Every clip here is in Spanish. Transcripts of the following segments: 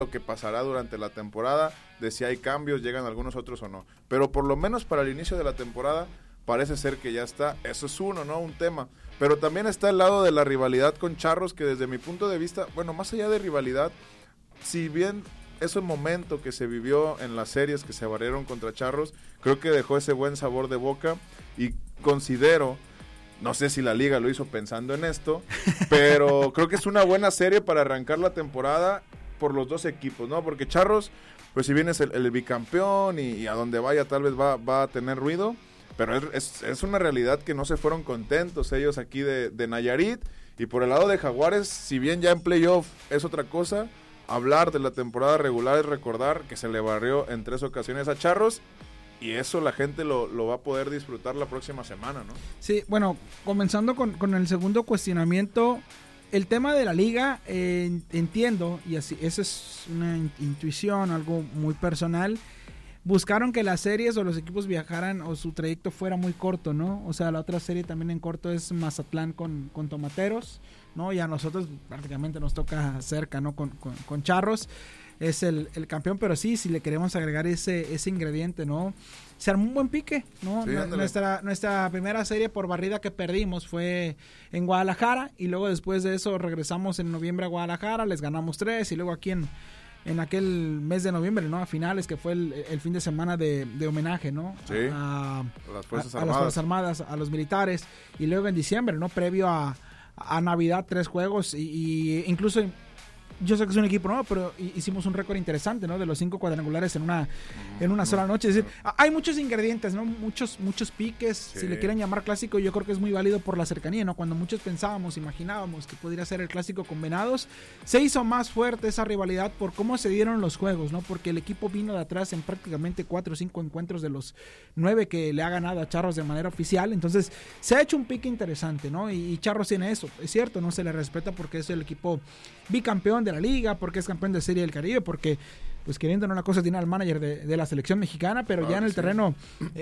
lo que pasará durante la temporada, de si hay cambios, llegan algunos otros o no. Pero por lo menos para el inicio de la temporada parece ser que ya está. Eso es uno, ¿no? Un tema. Pero también está el lado de la rivalidad con Charros, que desde mi punto de vista, bueno, más allá de rivalidad, si bien ese momento que se vivió en las series que se barrieron contra Charros, creo que dejó ese buen sabor de boca y considero, no sé si la liga lo hizo pensando en esto, pero creo que es una buena serie para arrancar la temporada por los dos equipos, ¿no? Porque Charros, pues si bien es el bicampeón y a donde vaya tal vez va a tener ruido, pero es una realidad que no se fueron contentos ellos aquí de Nayarit. Y por el lado de Jaguares, si bien ya en playoff es otra cosa, hablar de la temporada regular es recordar que se le barrió en 3 ocasiones a Charros, y eso la gente lo va a poder disfrutar la próxima semana, ¿no? Sí, bueno, comenzando con el segundo cuestionamiento, el tema de la liga, entiendo, y así, esa es una intuición, algo muy personal. Buscaron que las series o los equipos viajaran o su trayecto fuera muy corto, ¿no? O sea, la otra serie también en corto es Mazatlán con Tomateros, ¿no? Y a nosotros prácticamente nos toca cerca, ¿no? Con Charros, es el campeón, pero sí, si le queremos agregar ese ingrediente, ¿no? Se armó un buen pique, ¿no? Sí, nuestra primera serie por barrida que perdimos fue en Guadalajara, y luego después de eso regresamos en noviembre a Guadalajara, les ganamos 3, y luego aquí en aquel mes de noviembre, ¿no? A finales, que fue el fin de semana de homenaje, ¿no? Sí, a las Fuerzas Armadas. A las Fuerzas Armadas, a los militares, y luego en diciembre, ¿no? Previo a Navidad, 3 juegos, y incluso, yo sé que es un equipo nuevo, pero hicimos un récord interesante, ¿no? De los 5 cuadrangulares en una sola noche. Es decir, hay muchos ingredientes, ¿no? Muchos piques, sí. Si le quieren llamar clásico, yo creo que es muy válido por la cercanía, ¿no? Cuando muchos imaginábamos que podría ser el clásico con Venados, se hizo más fuerte esa rivalidad por cómo se dieron los juegos, ¿no? Porque el equipo vino de atrás en prácticamente 4 o 5 encuentros de los 9 que le ha ganado a Charros de manera oficial. Entonces, se ha hecho un pique interesante, ¿no? Y Charros tiene eso, es cierto, no se le respeta porque es el equipo bicampeón de la liga, porque es campeón de Serie del Caribe, porque pues queriendo una cosa tiene al manager de la selección mexicana, pero ya en el terreno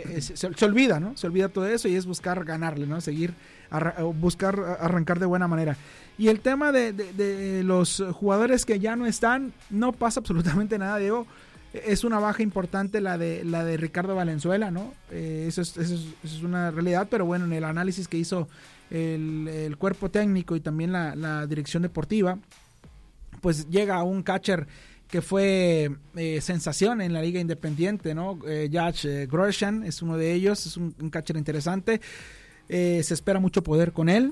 se olvida, ¿no? Se olvida todo eso y es buscar ganarle, ¿no? Buscar arrancar de buena manera. Y el tema de los jugadores que ya no están, no pasa absolutamente nada, Diego. Es una baja importante la de Ricardo Valenzuela, ¿no? Eso es una realidad, pero bueno, en el análisis que hizo el cuerpo técnico y también la dirección deportiva, pues llega un catcher que fue sensación en la liga independiente, ¿no? Josh Grosjean es uno de ellos, es un catcher interesante, se espera mucho poder con él.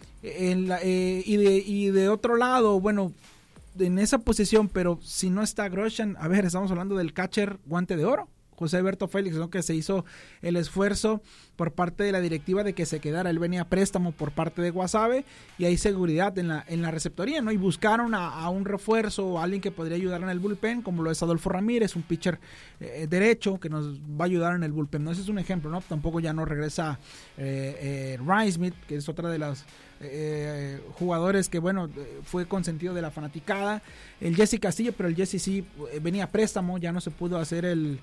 Y de otro lado, bueno, en esa posición, pero si no está Grosjean, a ver, estamos hablando del catcher guante de oro, José Alberto Félix, ¿no? Que se hizo el esfuerzo por parte de la directiva de que se quedara. Él venía a préstamo por parte de Guasave y hay seguridad en la receptoría, ¿no? Y buscaron a un refuerzo o alguien que podría ayudar en el bullpen, como lo es Adolfo Ramírez, un pitcher derecho que nos va a ayudar en el bullpen, ¿no? Ese es un ejemplo, ¿no? Tampoco ya no regresa Ryan Smith, que es otra de las jugadores que, bueno, fue consentido de la fanaticada. El Jesse Castillo, pero el Jesse sí venía a préstamo, ya no se pudo hacer el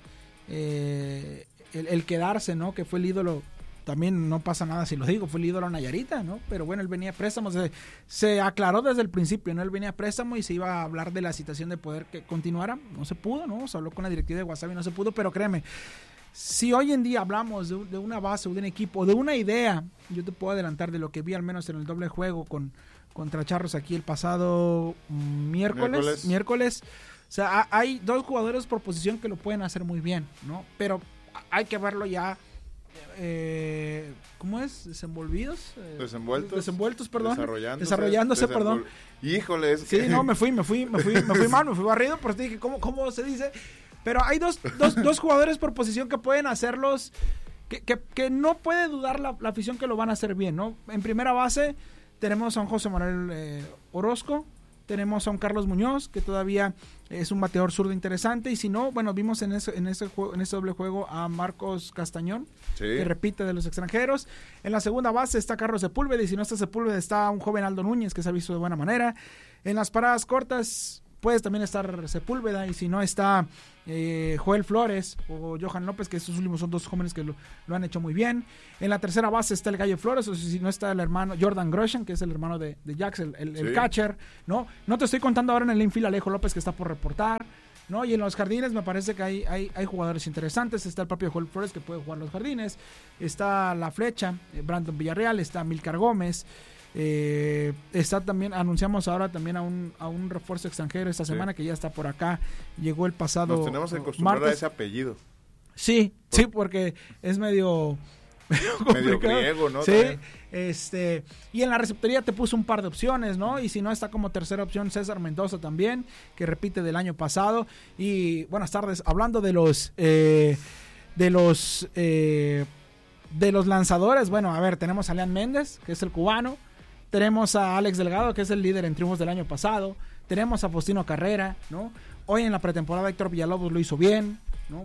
quedarse, ¿no? Que fue el ídolo, también no pasa nada si lo digo, fue el ídolo Nayarita, ¿no? Pero bueno, él venía a préstamo, se aclaró desde el principio, ¿no? Él venía a préstamo y se iba a hablar de la situación de poder que continuara, no se pudo, ¿no? Se habló con la directiva de Guasave y no se pudo, pero créeme, si hoy en día hablamos de una base, de un equipo, de una idea, yo te puedo adelantar de lo que vi al menos en el doble juego contra Charros aquí el pasado miércoles. O sea, hay 2 jugadores por posición que lo pueden hacer muy bien, ¿no? Pero hay que verlo ya, ¿cómo es? Desenvueltos, perdón. Desarrollándose, perdón. Híjole. Sí, no, me fui mal, me fui barrido, pero te dije, ¿cómo se dice? Pero hay dos jugadores por posición que pueden hacerlos, que no puede dudar la afición que lo van a hacer bien, ¿no? En primera base tenemos a un José Manuel Orozco, tenemos a un Carlos Muñoz, que todavía es un bateador zurdo interesante, y si no, bueno, vimos en ese doble juego a Marcos Castañón, sí, que repite de los extranjeros. En la segunda base está Carlos Sepúlveda, y si no está Sepúlveda está un joven Aldo Núñez, que se ha visto de buena manera. En las paradas cortas, puedes también estar Sepúlveda, y si no está Joel Flores o Johan López, que estos últimos son dos jóvenes que lo han hecho muy bien. En la tercera base está el Gallo Flores, o si no está el hermano Jordan Grosjean, que es el hermano de Jax, el catcher, ¿no? No te estoy contando ahora en el infield Alejo López, que está por reportar, ¿no? Y en los jardines me parece que hay jugadores interesantes. Está el propio Joel Flores, que puede jugar los jardines. Está La Flecha, Brandon Villarreal, está Milcar Gómez. Está también, anunciamos ahora también a un refuerzo extranjero esta semana, que ya está por acá, llegó el pasado Nos tenemos que acostumbrar martes. A ese apellido. Sí, porque es medio griego, ¿no? Sí, y en la receptoría te puso un par de opciones, ¿no? Y si no, está como tercera opción César Mendoza también, que repite del año pasado. Y buenas tardes, hablando de los lanzadores, bueno, a ver, tenemos a Leán Méndez, que es el cubano. Tenemos a Alex Delgado, que es el líder en triunfos del año pasado. Tenemos a Faustino Carrera, ¿no? Hoy en la pretemporada Héctor Villalobos lo hizo bien, ¿no?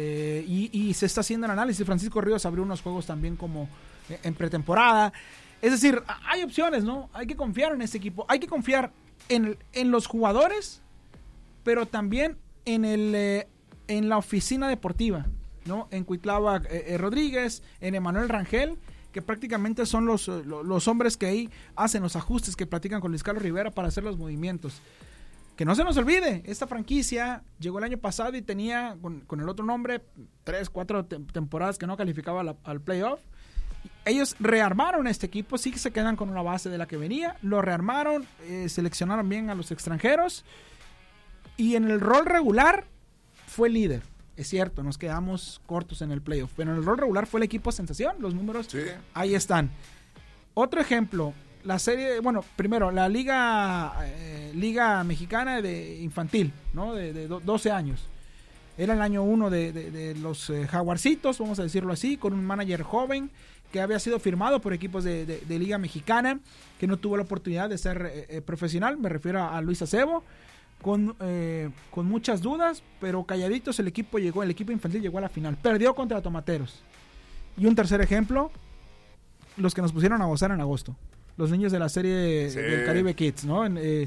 Y se está haciendo el análisis. Francisco Ríos abrió unos juegos también como en pretemporada. Es decir, hay opciones, ¿no? Hay que confiar en este equipo. Hay que confiar en los jugadores, pero también en la oficina deportiva, ¿no? En Cuitlava Rodríguez, en Emanuel Rangel, que prácticamente son los hombres que ahí hacen los ajustes, que platican con Luis Carlos Rivera para hacer los movimientos. Que no se nos olvide, esta franquicia llegó el año pasado y tenía con el otro nombre 3-4 temporadas que no calificaba al playoff. Ellos rearmaron este equipo, sí que se quedan con una base de la que venía, lo rearmaron, seleccionaron bien a los extranjeros, y en el rol regular fue líder. Es cierto, nos quedamos cortos en el playoff, pero en el rol regular fue el equipo sensación. Los números ahí están. Otro ejemplo, la serie, bueno, primero, la Liga Mexicana de Infantil, ¿no? De 12 años. Era el año 1 de los Jaguarcitos, vamos a decirlo así, con un manager joven que había sido firmado por equipos de Liga Mexicana, que no tuvo la oportunidad de ser profesional. Me refiero a Luis Acebo. Con muchas dudas, pero calladitos el equipo infantil llegó a la final, perdió contra Tomateros. Y un tercer ejemplo, los que nos pusieron a gozar en agosto, los niños de la serie del Caribe Kids, ¿no?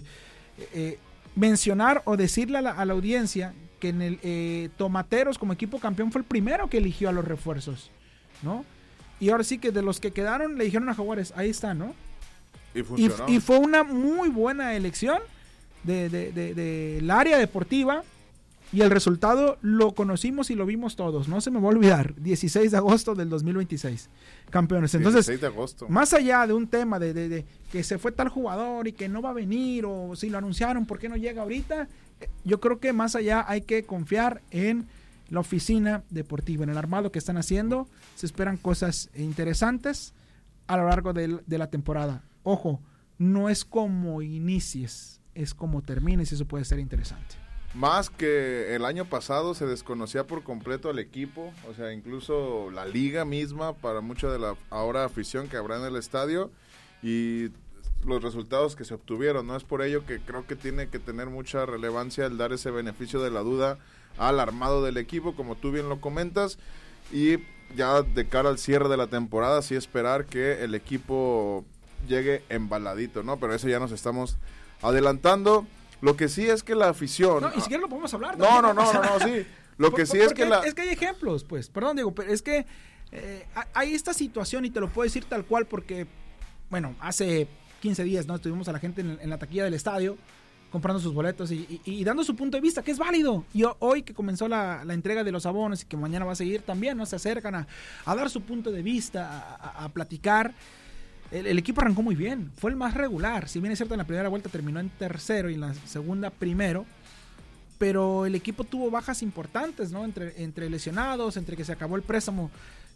Mencionar o decirle a la audiencia que en el Tomateros como equipo campeón fue el primero que eligió a los refuerzos, ¿no? Y ahora sí que de los que quedaron le dijeron a Jaguares, ahí está, ¿no? Y funcionó. Y fue una muy buena elección del área deportiva, y el resultado lo conocimos y lo vimos todos, no se me va a olvidar, 16 de agosto del 2026, campeones. Entonces, 16 de agosto. Más allá de un tema de que se fue tal jugador y que no va a venir, o si lo anunciaron, ¿por qué no llega ahorita? Yo creo que más allá hay que confiar en la oficina deportiva, en el armado que están haciendo. Se esperan cosas interesantes a lo largo de la temporada. Ojo, no es como inicies, es como termines, y eso puede ser interesante. Más que el año pasado se desconocía por completo al equipo, o sea, incluso la liga misma para mucha de la ahora afición que habrá en el estadio, y los resultados que se obtuvieron, ¿no? Es por ello que creo que tiene que tener mucha relevancia el dar ese beneficio de la duda al armado del equipo, como tú bien lo comentas, y ya de cara al cierre de la temporada, sí esperar que el equipo llegue embaladito, ¿no? Pero eso ya nos estamos adelantando. Lo que sí es que la afición... No, y si quieres lo podemos hablar. No, sí. Lo que sí es que Es que hay ejemplos, pues. Perdón, Diego, pero es que hay esta situación, y te lo puedo decir tal cual porque, bueno, hace 15 días, ¿no? Estuvimos a la gente en la taquilla del estadio comprando sus boletos y dando su punto de vista, que es válido. Y hoy que comenzó la entrega de los abonos y que mañana va a seguir también, ¿no? Se acercan a dar su punto de vista, a platicar. El equipo arrancó muy bien, fue el más regular. Si bien es cierto, en la primera vuelta terminó en tercero y en la segunda primero, pero el equipo tuvo bajas importantes, ¿no? Entre lesionados, entre que se acabó el préstamo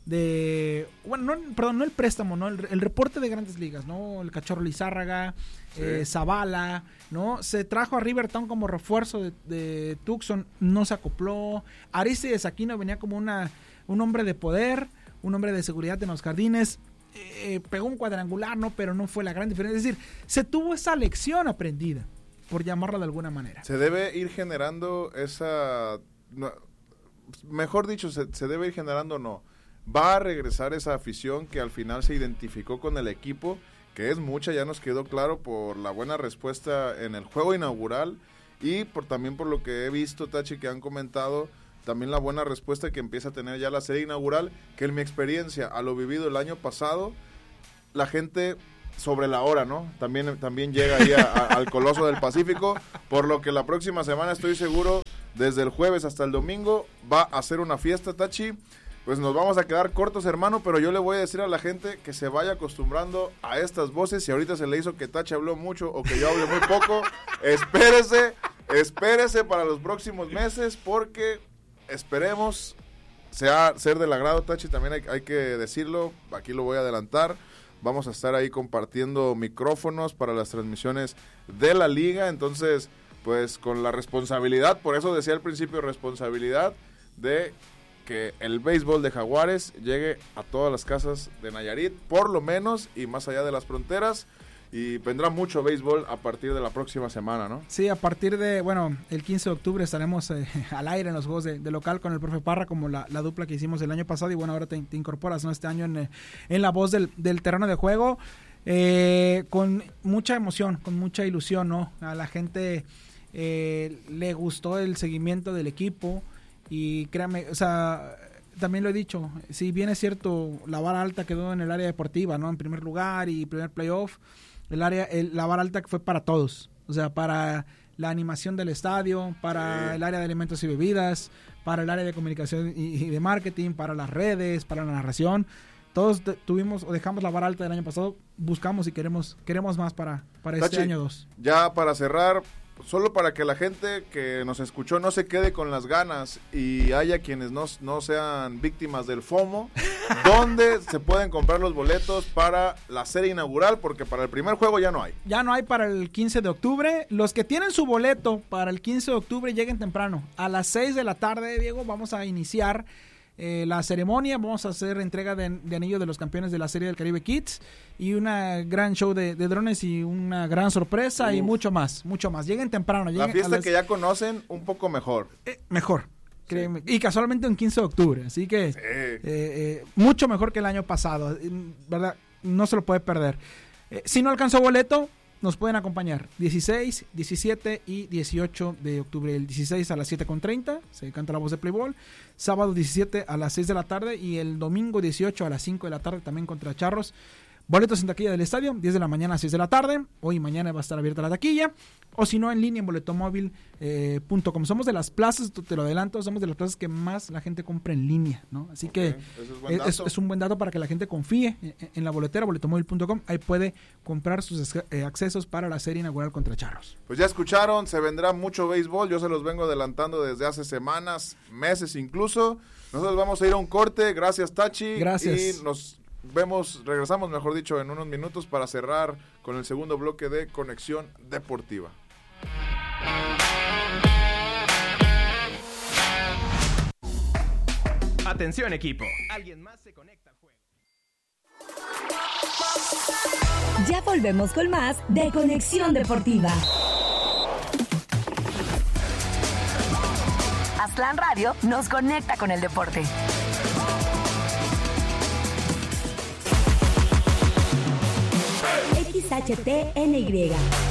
no el préstamo, ¿no? El reporte de Grandes Ligas, ¿no? El Cachorro Lizárraga, Zavala, ¿no? Se trajo a Riverton como refuerzo de Tucson, no se acopló. Aristides Aquino venía como un hombre de poder, un hombre de seguridad en los jardines. Pegó un cuadrangular, ¿no? Pero no fue la gran diferencia. Es decir, se tuvo esa lección aprendida, por llamarla de alguna manera. Se debe ir generando esa... mejor dicho, se debe ir generando, no. Va a regresar esa afición que al final se identificó con el equipo, que es mucha, ya nos quedó claro por la buena respuesta en el juego inaugural y también por lo que he visto, Tachi, que han comentado, también la buena respuesta que empieza a tener ya la serie inaugural, que en mi experiencia, a lo vivido el año pasado, la gente sobre la hora, ¿no? También llega ahí al Coloso del Pacífico, por lo que la próxima semana estoy seguro, desde el jueves hasta el domingo, va a ser una fiesta, Tachi. Pues nos vamos a quedar cortos, hermano, pero yo le voy a decir a la gente que se vaya acostumbrando a estas voces. Si ahorita se le hizo que Tachi habló mucho o que yo hable muy poco, espérese para los próximos meses, porque esperemos ser del agrado, Tachi, también hay que decirlo, aquí lo voy a adelantar. Vamos a estar ahí compartiendo micrófonos para las transmisiones de la liga, entonces, pues con la responsabilidad, por eso decía al principio, responsabilidad de que el béisbol de Jaguares llegue a todas las casas de Nayarit, por lo menos, y más allá de las fronteras, y vendrá mucho béisbol a partir de la próxima semana, ¿no? Sí, a partir de, el 15 de octubre estaremos al aire en los juegos de local con el profe Parra, como la dupla que hicimos el año pasado, y ahora te incorporas, ¿no? Este año en la voz del terreno de juego, con mucha emoción, con mucha ilusión, ¿no? A la gente le gustó el seguimiento del equipo, y créame, o sea, también lo he dicho, si bien es cierto, la vara alta quedó en el área deportiva, ¿no? En primer lugar y primer playoff, la vara alta que fue para todos, o sea, para la animación del estadio, para el área de alimentos y bebidas, para el área de comunicación y de marketing, para las redes, para la narración. Todos dejamos la vara alta del año pasado, buscamos y queremos más para Tachi, este año 2. Ya para cerrar, solo para que la gente que nos escuchó no se quede con las ganas y haya quienes no sean víctimas del FOMO, ¿dónde se pueden comprar los boletos para la serie inaugural? Porque para el primer juego ya no hay. Ya no hay para el 15 de octubre. Los que tienen su boleto para el 15 de octubre lleguen temprano. A las 6 de la tarde, Diego, vamos a iniciar la ceremonia. Vamos a hacer entrega de anillo de los campeones de la Serie del Caribe Kids y una gran show de drones y una gran sorpresa y mucho más. Lleguen temprano. La fiesta que ya conocen, un poco mejor. Mejor, créeme. Y casualmente un 15 de octubre, así que mucho mejor que el año pasado, ¿verdad? No se lo puede perder. Si no alcanzó boleto, nos pueden acompañar 16, 17 y 18 de octubre. El 16 a las 7:30 se canta la voz de Play Ball. Sábado 17 a las 6 de la tarde y el domingo 18 a las 5 de la tarde también contra Charros. Boletos en taquilla del estadio, 10 de la mañana a 6 de la tarde. Hoy y mañana va a estar abierta la taquilla. O si no, en línea en boletomóvil.com. Somos de las plazas, te lo adelanto, somos de las plazas que más la gente compra en línea, ¿no? Así que es un buen dato para que la gente confíe en la boletera, boletomóvil.com. Ahí puede comprar sus accesos para la serie inaugural contra Charros. Pues ya escucharon, se vendrá mucho béisbol. Yo se los vengo adelantando desde hace semanas, meses incluso. Nosotros vamos a ir a un corte. Gracias, Tachi. Gracias. Y regresamos, mejor dicho, en unos minutos para cerrar con el segundo bloque de Conexión Deportiva. Atención, equipo. Alguien más se conecta al juego. Ya volvemos con más de Conexión Deportiva. Aztlán Radio nos conecta con el deporte. XHTNY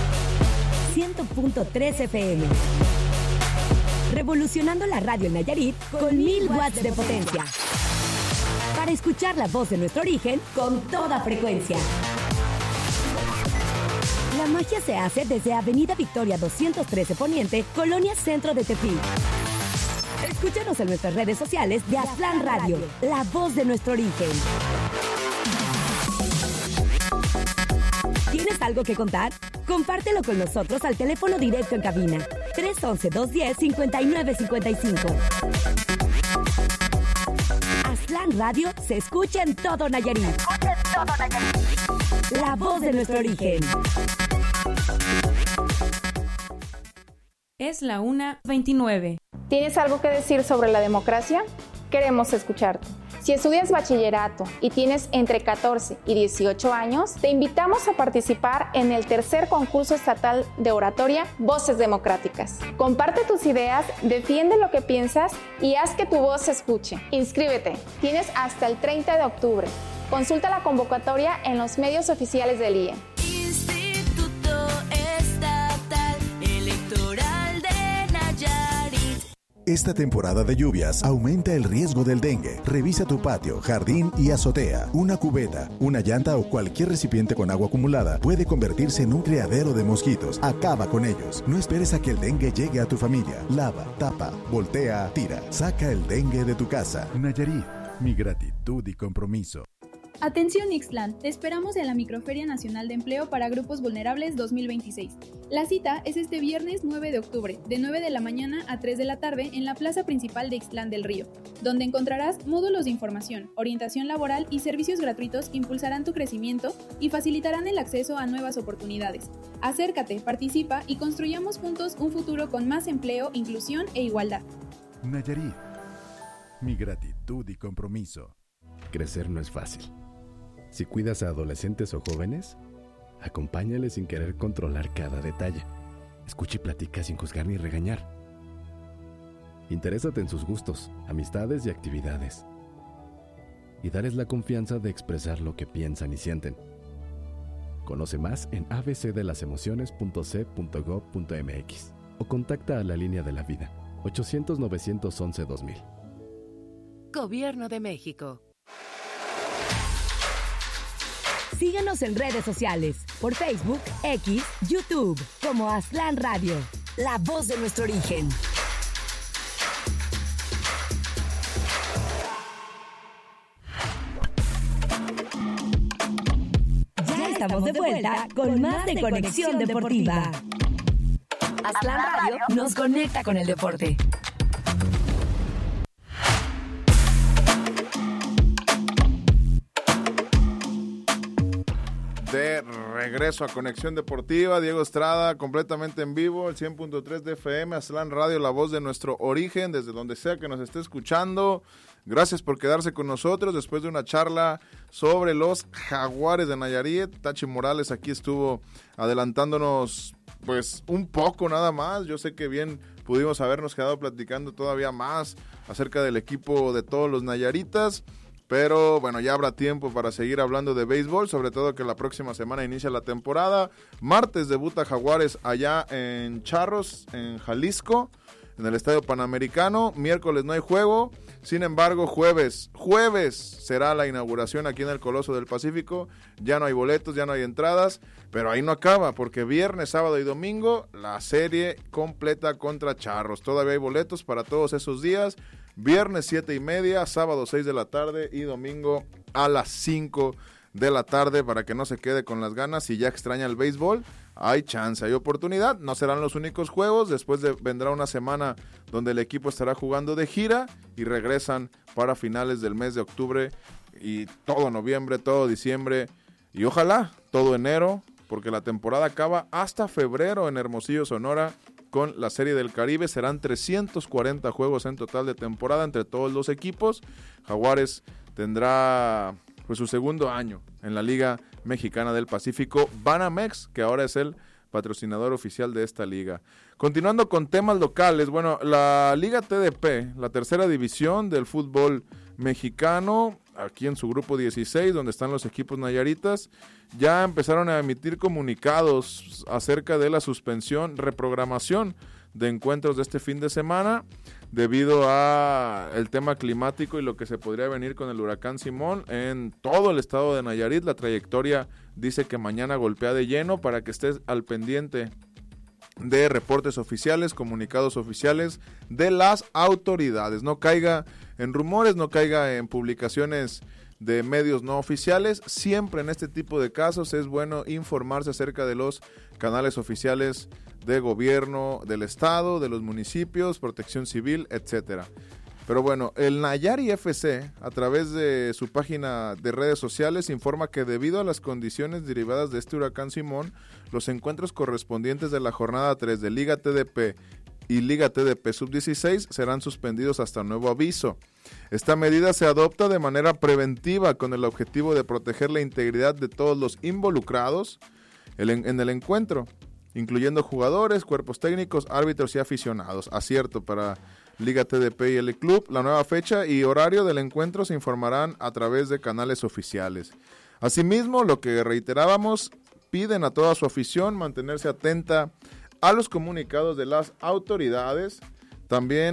100.3 FM. Revolucionando la radio en Nayarit con 1000 watts de potencia. Para escuchar la voz de nuestro origen con toda frecuencia. La magia se hace desde Avenida Victoria 213 Poniente, Colonia Centro de Tepic. Escúchanos en nuestras redes sociales de Aztlán Radio, la voz de nuestro origen. ¿Tienes algo que contar? Compártelo con nosotros al teléfono directo en cabina 311-210-5955. Aztlán Radio se escucha en todo Nayarit. La voz de nuestro origen. Es la 1:29. ¿Tienes algo que decir sobre la democracia? Queremos escucharte. Si estudias bachillerato y tienes entre 14 y 18 años, te invitamos a participar en el tercer concurso estatal de oratoria Voces Democráticas. Comparte tus ideas, defiende lo que piensas y haz que tu voz se escuche. Inscríbete. Tienes hasta el 30 de octubre. Consulta la convocatoria en los medios oficiales del IE. Instituto Estatal Electoral Esta temporada de lluvias aumenta el riesgo del dengue. Revisa tu patio, jardín y azotea. Una cubeta, una llanta o cualquier recipiente con agua acumulada puede convertirse en un criadero de mosquitos. Acaba con ellos. No esperes a que el dengue llegue a tu familia. Lava, tapa, voltea, tira. Saca el dengue de tu casa. Nayarit, mi gratitud y compromiso. Atención Ixtlán, te esperamos en la Microferia Nacional de Empleo para Grupos Vulnerables 2026. La cita es este viernes 9 de octubre, de 9 de la mañana a 3 de la tarde en la plaza principal de Ixtlán del Río, donde encontrarás módulos de información, orientación laboral y servicios gratuitos que impulsarán tu crecimiento y facilitarán el acceso a nuevas oportunidades. Acércate, participa y construyamos juntos un futuro con más empleo, inclusión e igualdad. Nayarit, mi gratitud y compromiso. Crecer no es fácil. Si cuidas a adolescentes o jóvenes, acompáñales sin querer controlar cada detalle. Escucha y platica sin juzgar ni regañar. Interésate en sus gustos, amistades y actividades. Y darles la confianza de expresar lo que piensan y sienten. Conoce más en abcdelasemociones.c.gov.mx o contacta a la Línea de la Vida, 800-911-2000. Gobierno de México. Síguenos en redes sociales, por Facebook, X, YouTube, como Aztlán Radio, la voz de nuestro origen. Ya estamos de vuelta con más de Conexión Deportiva. Aztlán Radio nos conecta con el deporte. De regreso a Conexión Deportiva, Diego Estrada, completamente en vivo, el 100.3 de FM, Aztlán Radio, la voz de nuestro origen, desde donde sea que nos esté escuchando. Gracias por quedarse con nosotros después de una charla sobre los Jaguares de Nayarit. Tachi Morales aquí estuvo adelantándonos pues un poco nada más. Yo sé que bien pudimos habernos quedado platicando todavía más acerca del equipo de todos los nayaritas. Pero bueno, ya habrá tiempo para seguir hablando de béisbol, sobre todo que la próxima semana inicia la temporada. Martes debuta Jaguares allá en Charros, en Jalisco, en el Estadio Panamericano. Miércoles no hay juego, sin embargo jueves será la inauguración aquí en el Coloso del Pacífico. Ya no hay boletos, ya no hay entradas, pero ahí no acaba, porque viernes, sábado y domingo la serie completa contra Charros. Todavía hay boletos para todos esos días. Viernes 7:30, sábado 6 de la tarde y domingo a las 5 de la tarde, para que no se quede con las ganas. Si ya extraña el béisbol, hay chance, hay oportunidad. No serán los únicos juegos, después vendrá una semana donde el equipo estará jugando de gira y regresan para finales del mes de octubre y todo noviembre, todo diciembre y ojalá todo enero, porque la temporada acaba hasta febrero en Hermosillo, Sonora, con la Serie del Caribe. Serán 340 juegos en total de temporada entre todos los equipos. Jaguares tendrá pues su segundo año en la Liga Mexicana del Pacífico, Banamex, que ahora es el patrocinador oficial de esta liga. Continuando con temas locales, bueno, la Liga TDP, la tercera división del fútbol mexicano, aquí en su grupo 16, donde están los equipos nayaritas, ya empezaron a emitir comunicados acerca de la suspensión, reprogramación de encuentros de este fin de semana, debido a el tema climático y lo que se podría venir con el huracán Simón en todo el estado de Nayarit. La trayectoria dice que mañana golpea de lleno, para que estés al pendiente de reportes oficiales, comunicados oficiales de las autoridades. No caiga en rumores, no caiga en publicaciones de medios no oficiales. Siempre en este tipo de casos es bueno informarse acerca de los canales oficiales de gobierno del estado, de los municipios, protección civil, etcétera. Pero bueno, el Nayari FC, a través de su página de redes sociales, informa que debido a las condiciones derivadas de este huracán Simón, los encuentros correspondientes de la jornada 3 de Liga TDP y Liga TDP Sub-16 serán suspendidos hasta nuevo aviso. Esta medida se adopta de manera preventiva con el objetivo de proteger la integridad de todos los involucrados en el encuentro, incluyendo jugadores, cuerpos técnicos, árbitros y aficionados. Acierto para Liga TDP y el club. La nueva fecha y horario del encuentro se informarán a través de canales oficiales. Asimismo, lo que reiterábamos, piden a toda su afición mantenerse atenta a los comunicados de las autoridades. También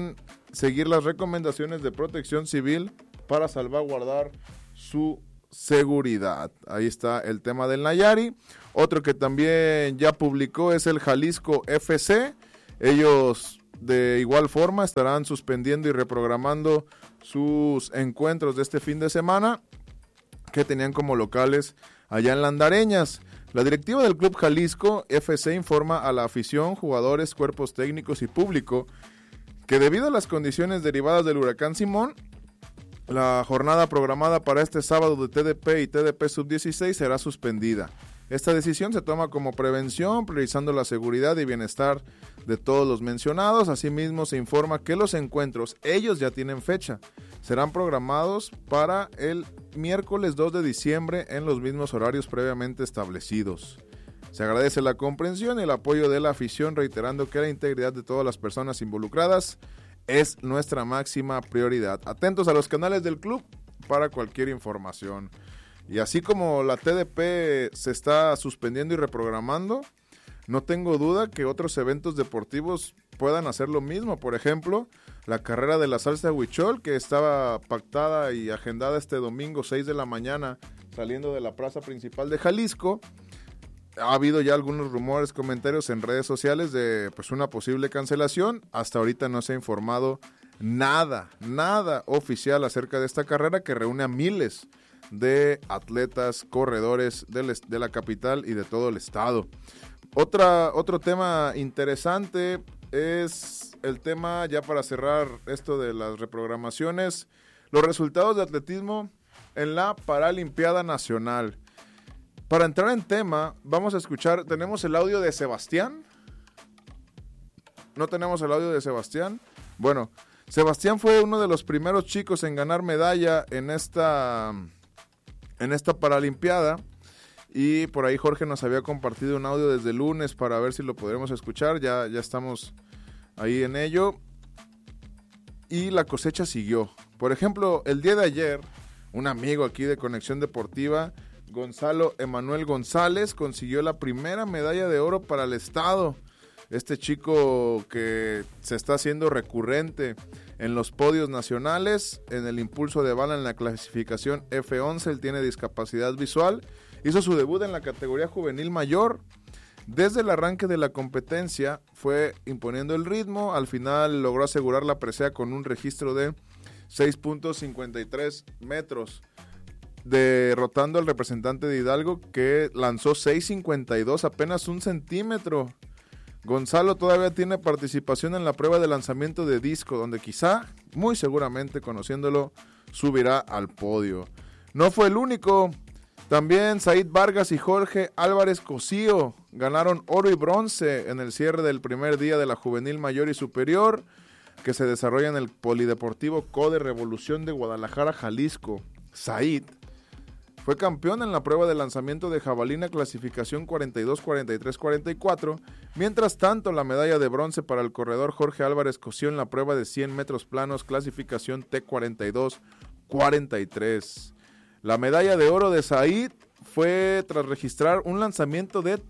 seguir las recomendaciones de protección civil para salvaguardar su seguridad. Ahí está el tema del Nayari. Otro que también ya publicó es el Jalisco FC. Ellos de igual forma estarán suspendiendo y reprogramando sus encuentros de este fin de semana que tenían como locales allá en Landareñas. La directiva del Club Jalisco FC informa a la afición, jugadores, cuerpos técnicos y público que debido a las condiciones derivadas del huracán Simón, la jornada programada para este sábado de TDP y TDP Sub-16 será suspendida. Esta decisión se toma como prevención, priorizando la seguridad y bienestar de todos los mencionados. Asimismo, se informa que los encuentros, ellos ya tienen fecha, serán programados para el miércoles 2 de diciembre en los mismos horarios previamente establecidos. Se agradece la comprensión y el apoyo de la afición, reiterando que la integridad de todas las personas involucradas es nuestra máxima prioridad. Atentos a los canales del club para cualquier información. Y así como la TDP se está suspendiendo y reprogramando, no tengo duda que otros eventos deportivos puedan hacer lo mismo. Por ejemplo, la carrera de la salsa de Huichol, que estaba pactada y agendada este domingo 6 de la mañana, saliendo de la plaza principal de Jalisco. Ha habido ya algunos rumores, comentarios en redes sociales de pues una posible cancelación. Hasta ahorita no se ha informado nada oficial acerca de esta carrera que reúne a miles de atletas, corredores de la capital y de todo el estado. Otro tema interesante es el tema, ya para cerrar esto de las reprogramaciones, los resultados de atletismo en la Paralimpiada Nacional. Para entrar en tema, vamos a escuchar, ¿tenemos el audio de Sebastián? ¿No tenemos el audio de Sebastián? Bueno, Sebastián fue uno de los primeros chicos en ganar medalla en esta Paralimpiada, y por ahí Jorge nos había compartido un audio desde el lunes para ver si lo podremos escuchar. Ya estamos ahí en ello, y la cosecha siguió. Por ejemplo, el día de ayer, un amigo aquí de Conexión Deportiva, Gonzalo Emanuel González, consiguió la primera medalla de oro para el estado. Este chico que se está haciendo recurrente en los podios nacionales, en el impulso de bala en la clasificación F11, él tiene discapacidad visual, hizo su debut en la categoría juvenil mayor. Desde el arranque de la competencia fue imponiendo el ritmo, al final logró asegurar la presea con un registro de 6.53 metros, derrotando al representante de Hidalgo que lanzó 6.52, apenas un centímetro. Gonzalo todavía tiene participación en la prueba de lanzamiento de disco, donde quizá, muy seguramente, conociéndolo, subirá al podio. No fue el único. También Said Vargas y Jorge Álvarez Cosío ganaron oro y bronce en el cierre del primer día de la Juvenil Mayor y Superior, que se desarrolla en el Polideportivo CODE Revolución de Guadalajara, Jalisco. Said fue campeón en la prueba de lanzamiento de jabalina clasificación 42, 43, 44. Mientras tanto, la medalla de bronce para el corredor Jorge Álvarez Cosío en la prueba de 100 metros planos clasificación T42, 43. La medalla de oro de Said fue tras registrar un lanzamiento de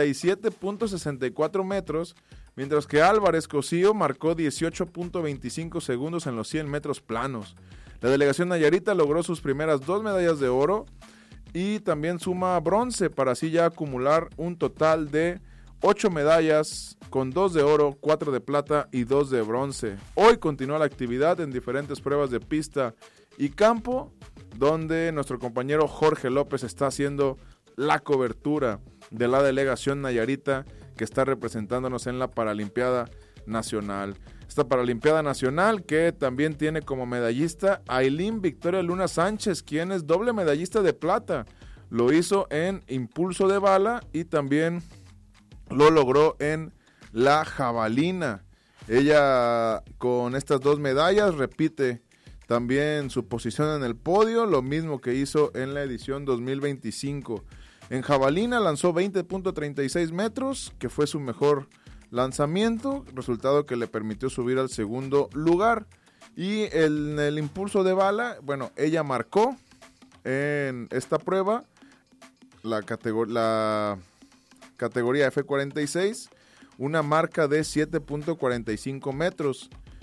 37.64 metros, mientras que Álvarez Cosío marcó 18.25 segundos en los 100 metros planos. La delegación nayarita logró sus primeras 2 medallas de oro y también suma bronce para así ya acumular un total de 8 medallas con 2 de oro, 4 de plata y 2 de bronce. Hoy continúa la actividad en diferentes pruebas de pista y campo, donde nuestro compañero Jorge López está haciendo la cobertura de la delegación nayarita que está representándonos en la Paralimpiada Nacional. Esta Paralimpiada Nacional que también tiene como medallista a Ailín Victoria Luna Sánchez, quien es doble medallista de plata. Lo hizo en impulso de bala y también lo logró en la jabalina. Ella con estas 2 medallas repite también su posición en el podio, lo mismo que hizo en la edición 2025. En jabalina lanzó 20.36 metros, que fue su mejor lanzamiento, resultado que le permitió subir al segundo lugar. Y en el impulso de bala, bueno, ella marcó en esta prueba la categoría F46 una marca de 7.45 metros.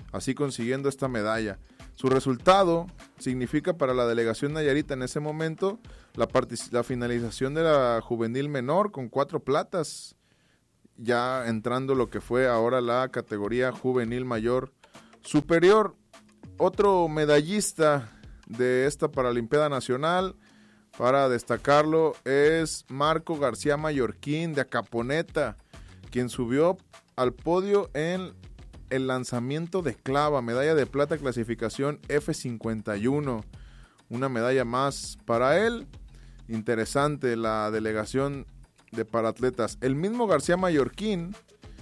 así consiguiendo esta medalla. Su resultado significa para la delegación nayarita en ese momento la finalización de la juvenil menor con 4 platas, ya entrando lo que fue ahora la categoría juvenil mayor superior. Otro medallista de esta Paralimpiada Nacional, para destacarlo, es Marco García Mallorquín de Acaponeta, quien subió al podio en el lanzamiento de clava, medalla de plata, clasificación F51, una medalla más para él. Interesante la delegación de paratletas. El mismo García Mallorquín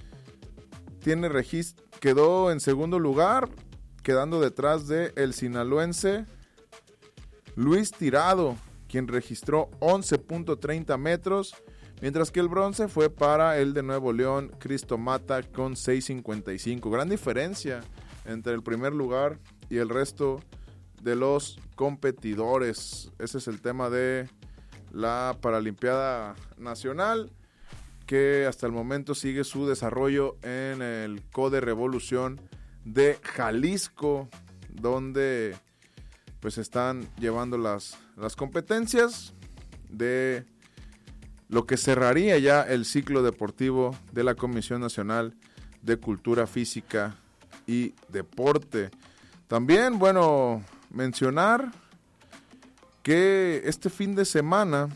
quedó en segundo lugar, quedando detrás de el sinaloense Luis Tirado, quien registró 11.30 metros, mientras que el bronce fue para el de Nuevo León, Cristo Mata, con 6.55. Gran diferencia entre el primer lugar y el resto de los competidores. Ese es el tema de la Paralimpiada Nacional, que hasta el momento sigue su desarrollo en el CODE Revolución de Jalisco, donde pues están llevando las competencias de lo que cerraría ya el ciclo deportivo de la Comisión Nacional de Cultura Física y Deporte. También, bueno, mencionar que este fin de semana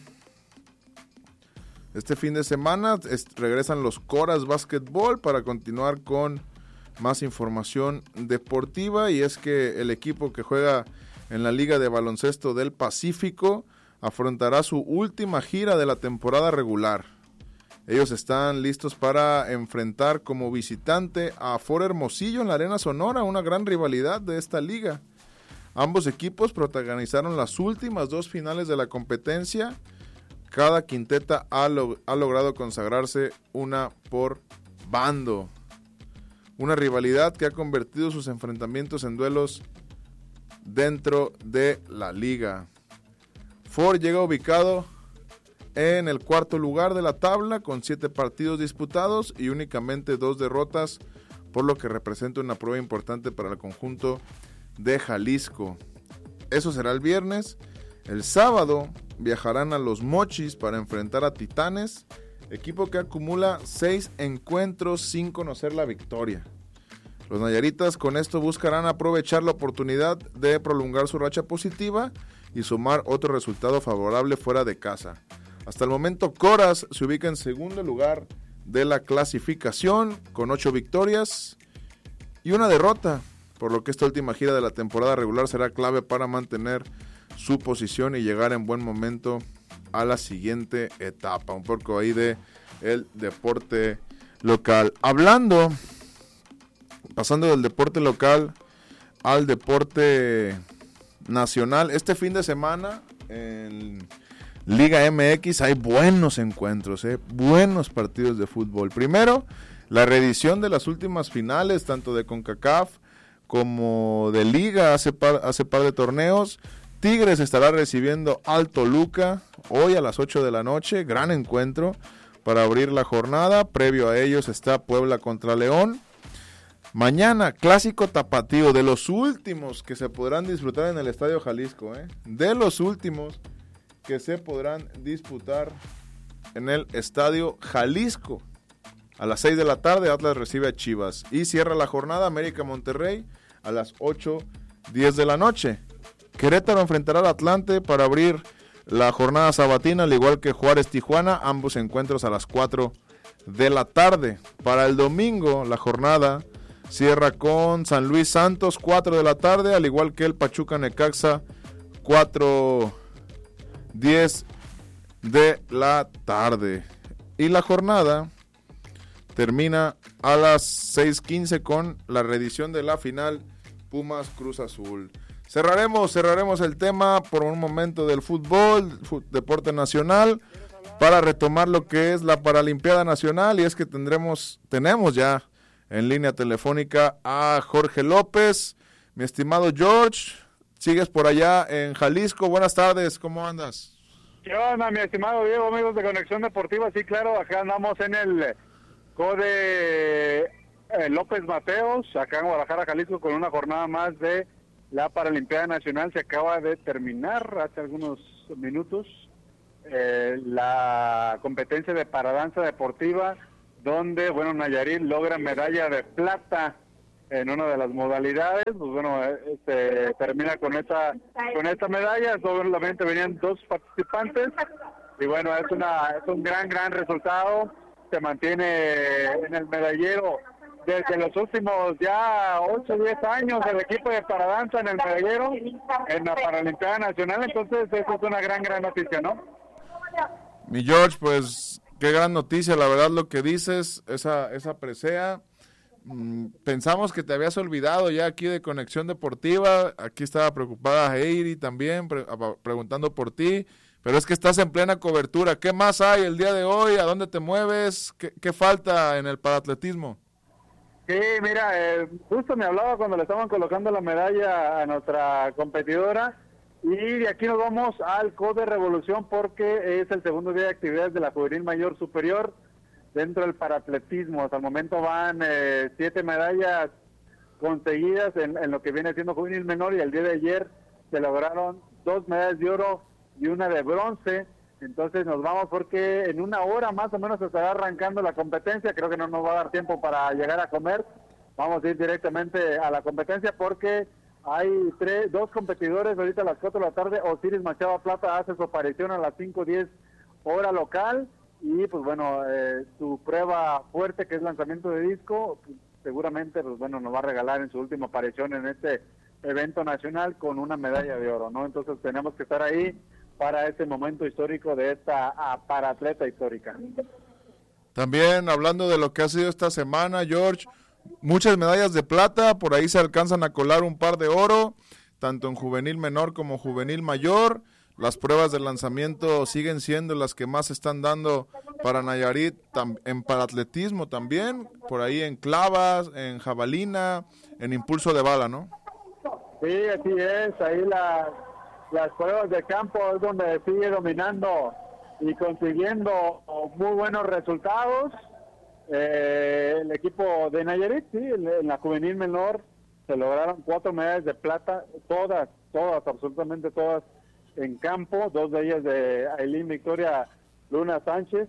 regresan los Coras Básquetbol para continuar con más información deportiva, y es que el equipo que juega en la Liga de Baloncesto del Pacífico afrontará su última gira de la temporada regular. Ellos están listos para enfrentar como visitante a Foro Hermosillo en la Arena Sonora, una gran rivalidad de esta liga. Ambos equipos protagonizaron las últimas 2 finales de la competencia. Cada quinteta ha logrado consagrarse una por bando. Una rivalidad que ha convertido sus enfrentamientos en duelos dentro de la liga. Ford llega ubicado en el 4º lugar de la tabla con 7 partidos disputados y únicamente 2 derrotas, por lo que representa una prueba importante para el conjunto de Jalisco. Eso será el viernes. El sábado viajarán a Los Mochis para enfrentar a Titanes, equipo que acumula 6 encuentros sin conocer la victoria. Los nayaritas con esto buscarán aprovechar la oportunidad de prolongar su racha positiva y sumar otro resultado favorable fuera de casa. Hasta el momento, Coras se ubica en segundo lugar de la clasificación con 8 victorias y 1 derrota, por lo que esta última gira de la temporada regular será clave para mantener su posición y llegar en buen momento a la siguiente etapa. Un poco ahí de el deporte local. Pasando del deporte local al deporte nacional, este fin de semana en Liga MX hay buenos encuentros, buenos partidos de fútbol. Primero, la reedición de las últimas finales, tanto de CONCACAF como de Liga hace par de torneos. Tigres estará recibiendo al Toluca hoy a las 8 de la noche, gran encuentro para abrir la jornada. Previo a ellos está Puebla contra León. Mañana, clásico tapatío, de los últimos que se podrán disfrutar en el Estadio Jalisco, de los últimos que se podrán disputar en el Estadio Jalisco. A las 6 de la tarde, Atlas recibe a Chivas. Y cierra la jornada América Monterrey a las 8:10 de la noche. Querétaro enfrentará al Atlante para abrir la jornada sabatina, al igual que Juárez Tijuana, ambos encuentros a las 4 de la tarde. Para el domingo, la jornada cierra con San Luis Santos, 4 de la tarde, al igual que el Pachuca Necaxa, 4:10 de la tarde. Y la jornada termina a las 6:15 con la reedición de la final Pumas Cruz Azul. Cerraremos el tema por un momento del fútbol, deporte nacional, para retomar lo que es la Paralimpiada Nacional, y es que tenemos ya en línea telefónica a Jorge López. Mi estimado George, sigues por allá en Jalisco. Buenas tardes, ¿cómo andas? ¿Qué onda, mi estimado Diego, amigos de Conexión Deportiva? Sí, claro, acá andamos en el CODE López Mateos, acá en Guadalajara, Jalisco, con una jornada más de la Paralimpiada Nacional. Se acaba de terminar hace algunos minutos la competencia de paradanza deportiva, donde, bueno, Nayarit logra medalla de plata en una de las modalidades. Pues bueno, termina con esta medalla. Solamente venían 2 participantes y bueno, es un gran resultado. Se mantiene en el medallero desde los últimos ya 8 o 10 años el equipo de paradanza en el medallero en la Paralimpiada Nacional. Entonces eso es una gran noticia, ¿no? Mi George, pues qué gran noticia, la verdad, lo que dices, esa presea. Pensamos que te habías olvidado ya aquí de Conexión Deportiva. Aquí estaba preocupada Heidi también preguntando por ti, pero es que estás en plena cobertura. ¿Qué más hay el día de hoy? ¿A dónde te mueves? ¿Qué falta en el paratletismo? Sí, mira, justo me hablaba cuando le estaban colocando la medalla a nuestra competidora, y de aquí nos vamos al CODE Revolución porque es el segundo día de actividades de la Juvenil Mayor Superior dentro del paratletismo. Hasta el momento van 7 medallas conseguidas en lo que viene siendo Juvenil Menor, y el día de ayer se lograron 2 medallas de oro y una de bronce. Entonces nos vamos porque en una hora más o menos se estará arrancando la competencia. Creo que no nos va a dar tiempo para llegar a comer. Vamos a ir directamente a la competencia porque hay 2 competidores ahorita a las 4 de la tarde. Osiris Machado Plata hace su aparición a las 5:10 hora local. Y pues bueno, su prueba fuerte, que es lanzamiento de disco, pues, seguramente pues bueno, nos va a regalar en su última aparición en este evento nacional con una medalla de oro, ¿no? Entonces tenemos que estar ahí para este momento histórico de esta paratleta histórica. También hablando de lo que ha sido esta semana, George, muchas medallas de plata, por ahí se alcanzan a colar un par de oro, tanto en juvenil menor como juvenil mayor. Las pruebas de lanzamiento siguen siendo las que más están dando para Nayarit, en paratletismo también, por ahí en clavas, en jabalina, en impulso de bala, ¿no? Sí, así es, ahí las pruebas de campo es donde sigue dominando y consiguiendo muy buenos resultados. El equipo de Nayarit, sí, en la juvenil menor se lograron 4 medallas de plata, todas, absolutamente todas en campo, 2 de ellas de Ailín Victoria Luna Sánchez,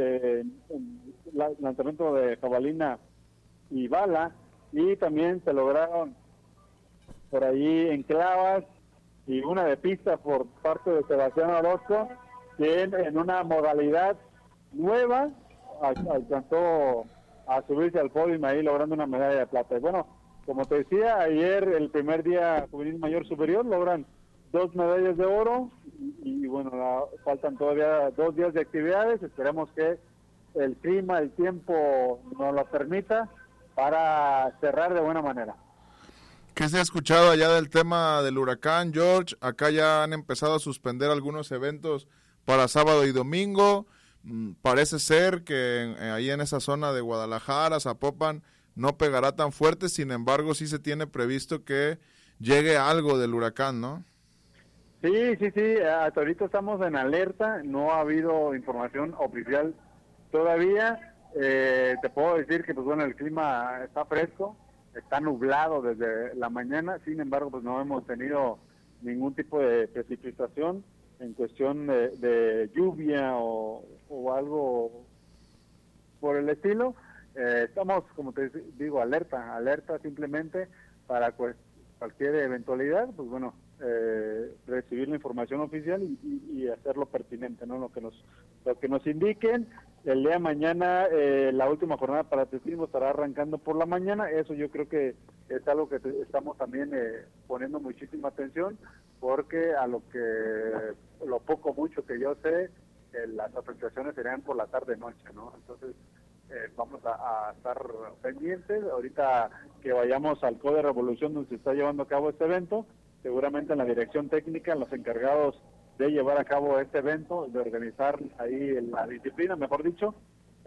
lanzamiento de jabalina y bala, y también se lograron por ahí en clavas y una de pista por parte de Sebastián Orozco, que en una modalidad nueva alcanzó a subirse al podio y ahí logrando una medalla de plata. Y bueno, como te decía, ayer el primer día Juvenil Mayor Superior logran 2 medallas de oro y bueno, faltan todavía 2 días de actividades. Esperemos que el clima, el tiempo nos lo permita para cerrar de buena manera. ¿Qué se ha escuchado allá del tema del huracán, George? Acá ya han empezado a suspender algunos eventos para sábado y domingo. Parece ser que ahí en esa zona de Guadalajara, Zapopan, no pegará tan fuerte. Sin embargo, sí se tiene previsto que llegue algo del huracán, ¿no? Sí, hasta ahorita estamos en alerta, no ha habido información oficial todavía. Te puedo decir que pues bueno, el clima está fresco, está nublado desde la mañana, sin embargo pues no hemos tenido ningún tipo de precipitación en cuestión de lluvia o algo por el estilo. Estamos, como te digo, alerta simplemente para cualquier eventualidad, pues bueno, recibir la información oficial y hacerlo pertinente, ¿no? Lo que nos indiquen. El día de mañana la última jornada para atletismo estará arrancando por la mañana. Eso yo creo que es algo que estamos también poniendo muchísima atención, porque lo poco mucho que yo sé, las afectaciones serían por la tarde noche, ¿no? Entonces vamos a estar pendientes. Ahorita que vayamos al CODE Revolución, donde se está llevando a cabo este evento, seguramente en la dirección técnica, los encargados de llevar a cabo este evento, de organizar ahí la disciplina, mejor dicho,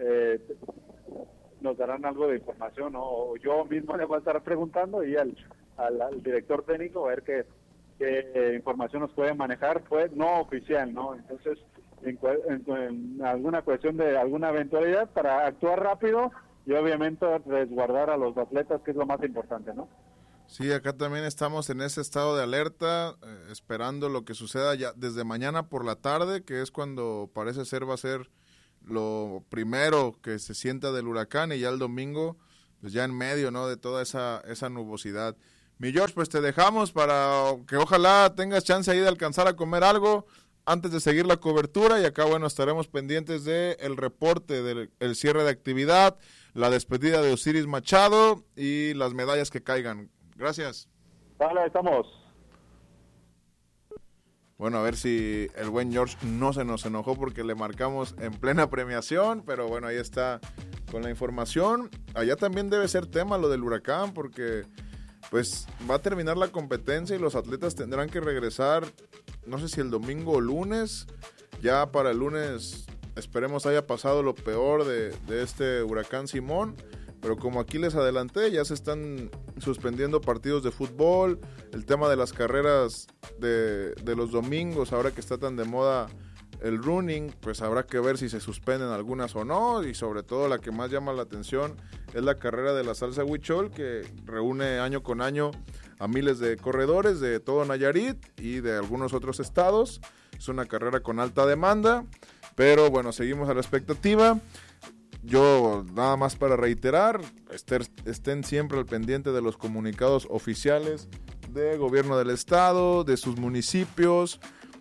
nos darán algo de información, ¿no? O yo mismo le voy a estar preguntando y al director técnico a ver qué información nos puede manejar, pues no oficial, ¿no? Entonces, en alguna cuestión de alguna eventualidad, para actuar rápido y obviamente resguardar a los atletas, que es lo más importante, ¿no? Sí, acá también estamos en ese estado de alerta, esperando lo que suceda ya desde mañana por la tarde, que es cuando parece ser va a ser lo primero que se sienta del huracán, y ya el domingo, pues ya en medio, ¿no?, de toda esa nubosidad. Mi George, pues te dejamos para que ojalá tengas chance ahí de alcanzar a comer algo antes de seguir la cobertura, y acá, bueno, estaremos pendientes del reporte del cierre de actividad, la despedida de Osiris Machado y las medallas que caigan. Gracias. Vale, estamos. Bueno, a ver si el buen George no se nos enojó porque le marcamos en plena premiación, pero bueno, ahí está con la información. Allá también debe ser tema lo del huracán, porque pues va a terminar la competencia y los atletas tendrán que regresar, no sé si el domingo o lunes. Ya para el lunes esperemos haya pasado lo peor de este huracán Simón. Pero como aquí les adelanté, ya se están suspendiendo partidos de fútbol, el tema de las carreras de los domingos, ahora que está tan de moda el running, pues habrá que ver si se suspenden algunas o no, y sobre todo la que más llama la atención es la carrera de la salsa huichol, que reúne año con año a miles de corredores de todo Nayarit y de algunos otros estados. Es una carrera con alta demanda, pero bueno, seguimos a la expectativa. Yo nada más para reiterar, estén siempre al pendiente de los comunicados oficiales de gobierno del estado, de sus municipios,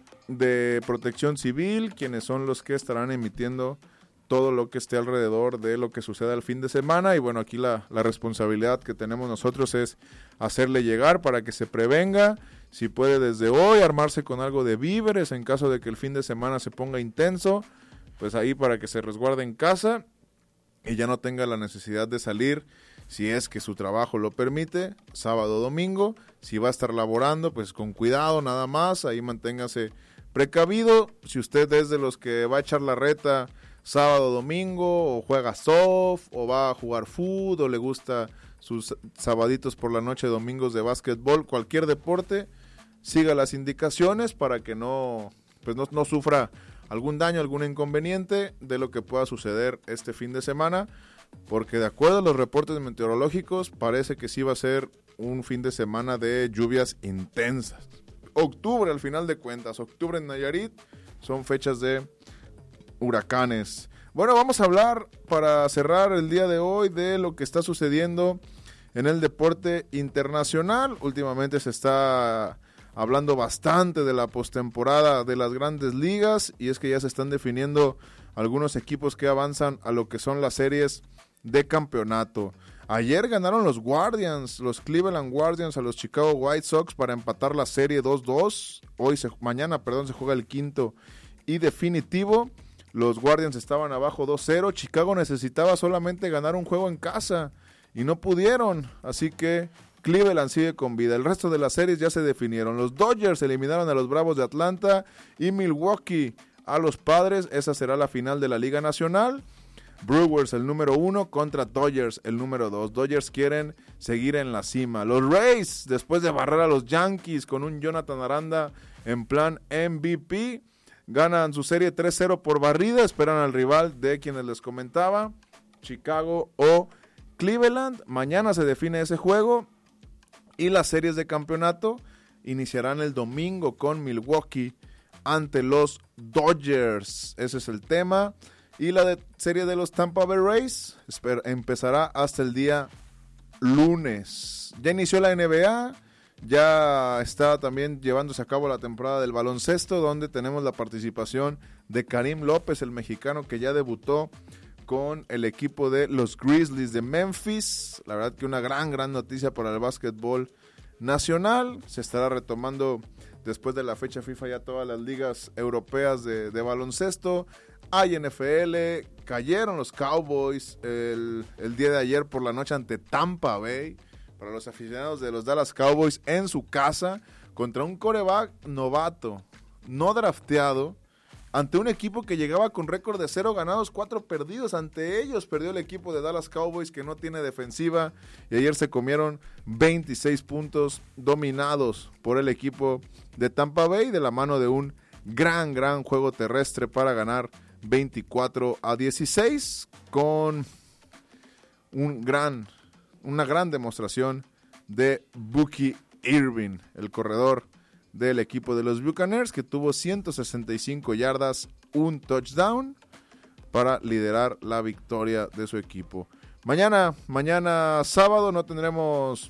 de Protección Civil, quienes son los que estarán emitiendo todo lo que esté alrededor de lo que suceda el fin de semana. Y bueno, aquí la responsabilidad que tenemos nosotros es hacerle llegar para que se prevenga. Si puede desde hoy armarse con algo de víveres en caso de que el fin de semana se ponga intenso, pues ahí para que se resguarde en casa y ya no tenga la necesidad de salir, si es que su trabajo lo permite, sábado o domingo. Si va a estar laborando, pues con cuidado nada más, ahí manténgase precavido. Si usted es de los que va a echar la reta sábado o domingo, o juega soft, o va a jugar fútbol, o le gusta sus sabaditos por la noche, domingos de básquetbol, cualquier deporte, siga las indicaciones para que no sufra algún daño, algún inconveniente de lo que pueda suceder este fin de semana, porque de acuerdo a los reportes meteorológicos parece que sí va a ser un fin de semana de lluvias intensas. Octubre, al final de cuentas, octubre en Nayarit son fechas de huracanes. Bueno, vamos a hablar para cerrar el día de hoy de lo que está sucediendo en el deporte internacional. Últimamente se está hablando bastante de la postemporada de las grandes ligas, y es que ya se están definiendo algunos equipos que avanzan a lo que son las series de campeonato. Ayer ganaron los Cleveland Guardians a los Chicago White Sox para empatar la serie 2-2. Mañana se juega el quinto y definitivo. Los Guardians estaban abajo 2-0. Chicago necesitaba solamente ganar un juego en casa y no pudieron, así que Cleveland sigue con vida. El resto de las series ya se definieron. Los Dodgers eliminaron a los Bravos de Atlanta y Milwaukee a los Padres. Esa será la final de la Liga Nacional. Brewers, el número 1, contra Dodgers, el número 2. Dodgers quieren seguir en la cima. Los Rays, después de barrer a los Yankees con un Jonathan Aranda en plan MVP, ganan su serie 3-0 por barrida. Esperan al rival de quienes les comentaba, Chicago o Cleveland. Mañana se define ese juego. Y las series de campeonato iniciarán el domingo con Milwaukee ante los Dodgers. Ese es el tema. Y la serie de los Tampa Bay Rays empezará hasta el día lunes. Ya inició la NBA. Ya está también llevándose a cabo la temporada del baloncesto, donde tenemos la participación de Karim López, el mexicano que ya debutó con el equipo de los Grizzlies de Memphis. La verdad que una gran noticia para el básquetbol nacional. Se estará retomando después de la fecha FIFA ya todas las ligas europeas de baloncesto. Hay NFL, cayeron los Cowboys el día de ayer por la noche ante Tampa Bay. Para los aficionados de los Dallas Cowboys en su casa, contra un quarterback novato, no drafteado, ante un equipo que llegaba con récord de 0 ganados, 4 perdidos. Ante ellos perdió el equipo de Dallas Cowboys, que no tiene defensiva, y ayer se comieron 26 puntos dominados por el equipo de Tampa Bay, de la mano de un gran juego terrestre para ganar 24-16, con una gran demostración de Bucky Irving, el corredor del equipo de los Buccaneers, que tuvo 165 yardas, un touchdown para liderar la victoria de su equipo. Mañana sábado no tendremos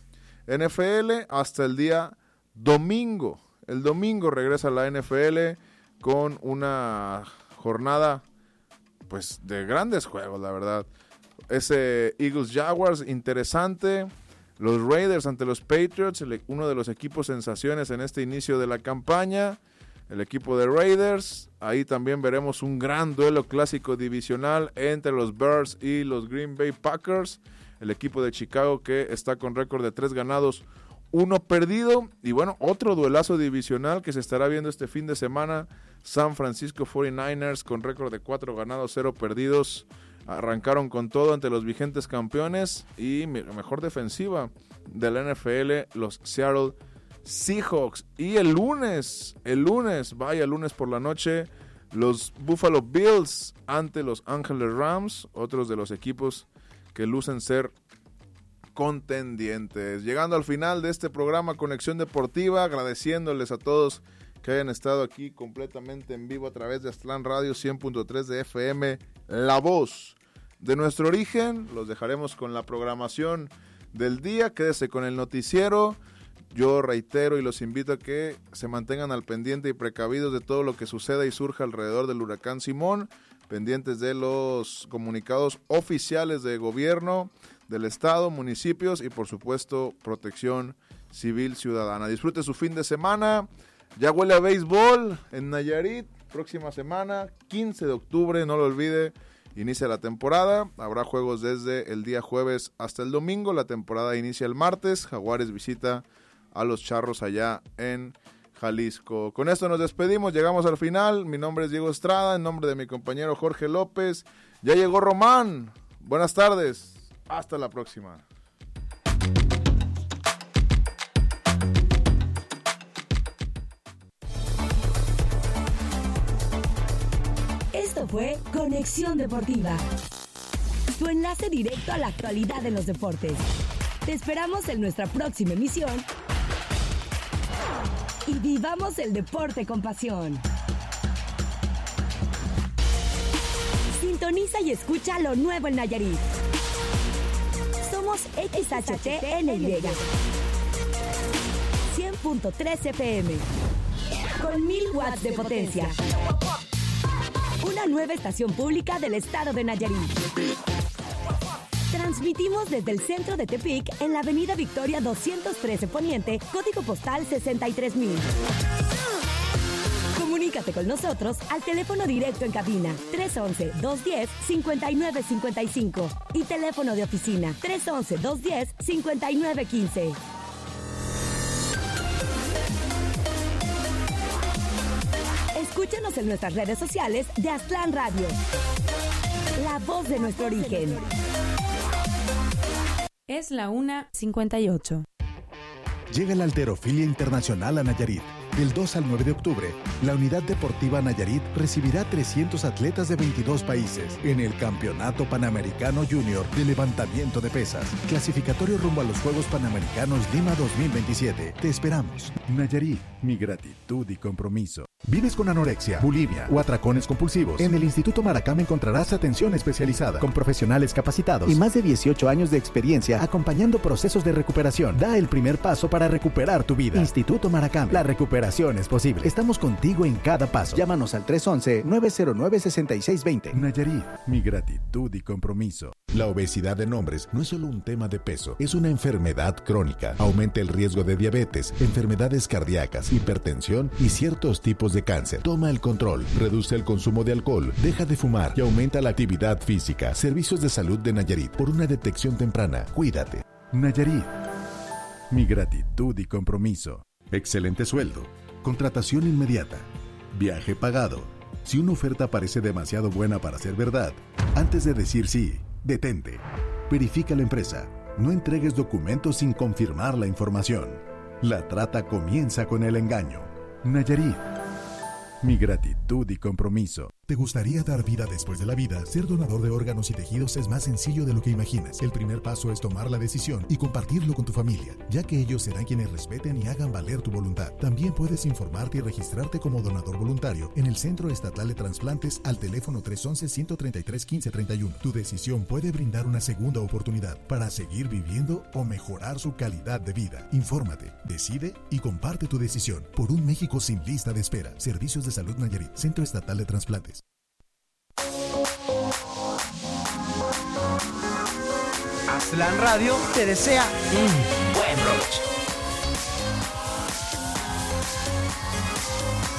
NFL hasta el día domingo. El domingo regresa la NFL con una jornada pues de grandes juegos, la verdad. Ese Eagles Jaguars interesante, los Raiders ante los Patriots, uno de los equipos sensaciones en este inicio de la campaña, el equipo de Raiders. Ahí también veremos un gran duelo clásico divisional entre los Bears y los Green Bay Packers, el equipo de Chicago que está con récord de 3 ganados, 1 perdido. Y bueno, otro duelazo divisional que se estará viendo este fin de semana, San Francisco 49ers con récord de 4 ganados, 0 perdidos. Arrancaron con todo ante los vigentes campeones y mejor defensiva de la NFL, los Seattle Seahawks. Y el lunes por la noche, los Buffalo Bills ante los Ángeles Rams, otros de los equipos que lucen ser contendientes. Llegando al final de este programa Conexión Deportiva, agradeciéndoles a todos que hayan estado aquí completamente en vivo a través de Aztlán Radio 100.3 de FM, La Voz de nuestro origen. Los dejaremos con la programación del día. Quédese con el noticiero. Yo reitero y los invito a que se mantengan al pendiente y precavidos de todo lo que suceda y surja alrededor del huracán Simón, pendientes de los comunicados oficiales de gobierno del estado, municipios y por supuesto Protección Civil Ciudadana. Disfrute su fin de semana. Ya huele a béisbol en Nayarit. Próxima semana, 15 de octubre, no lo olvide, inicia la temporada. Habrá juegos desde el día jueves hasta el domingo. La temporada inicia el martes. Jaguares visita a los Charros allá en Jalisco. Con esto nos despedimos, llegamos al final. Mi nombre es Diego Estrada, en nombre de mi compañero Jorge López. Ya llegó Román. Buenas tardes. Hasta la próxima. Esto fue Conexión Deportiva, tu enlace directo a la actualidad de los deportes. Te esperamos en nuestra próxima emisión y vivamos el deporte con pasión. Sintoniza y escucha lo nuevo en Nayarit. Somos XHTNY 100.3 FM con 1000 watts de potencia. Una nueva estación pública del estado de Nayarit. Transmitimos desde el centro de Tepic en la avenida Victoria 213 Poniente, código postal 63000. Comunícate con nosotros al teléfono directo en cabina 311-210-5955 y teléfono de oficina 311-210-5915. Escúchanos en nuestras redes sociales de Aztlán Radio, la voz de nuestro origen. Es la 1:58. Llega la Halterofilia Internacional a Nayarit. Del 2 al 9 de octubre, la Unidad Deportiva Nayarit recibirá 300 atletas de 22 países en el Campeonato Panamericano Junior de Levantamiento de Pesas, clasificatorio rumbo a los Juegos Panamericanos Lima 2027. Te esperamos. Nayarit, mi gratitud y compromiso. ¿Vives con anorexia, bulimia o atracones compulsivos? En el Instituto Maracam encontrarás atención especializada con profesionales capacitados y más de 18 años de experiencia acompañando procesos de recuperación. Da el primer paso para recuperar tu vida. Instituto Maracam, la recuperación es posible. Estamos contigo en cada paso. Llámanos al 311-909-6620. Nayarit, mi gratitud y compromiso. La obesidad en hombres no es solo un tema de peso, es una enfermedad crónica. Aumenta el riesgo de diabetes, enfermedades cardíacas, hipertensión y ciertos tipos de cáncer. Toma el control, reduce el consumo de alcohol, deja de fumar y aumenta la actividad física. Servicios de salud de Nayarit, por una detección temprana. Cuídate. Nayarit, mi gratitud y compromiso. Excelente sueldo, contratación inmediata, viaje pagado. Si una oferta parece demasiado buena para ser verdad, antes de decir sí, detente. Verifica la empresa. No entregues documentos sin confirmar la información. La trata comienza con el engaño. Nayarit, mi gratitud y compromiso. ¿Te gustaría dar vida después de la vida? Ser donador de órganos y tejidos es más sencillo de lo que imaginas. El primer paso es tomar la decisión y compartirlo con tu familia, ya que ellos serán quienes respeten y hagan valer tu voluntad. También puedes informarte y registrarte como donador voluntario en el Centro Estatal de Trasplantes al teléfono 311-133-1531. Tu decisión puede brindar una segunda oportunidad para seguir viviendo o mejorar su calidad de vida. Infórmate, decide y comparte tu decisión por un México sin lista de espera. Servicios de Salud Nayarit, Centro Estatal de Trasplantes. Aztlán Radio te desea un buen provecho.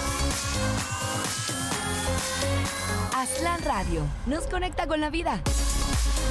Aztlán Radio nos conecta con la vida.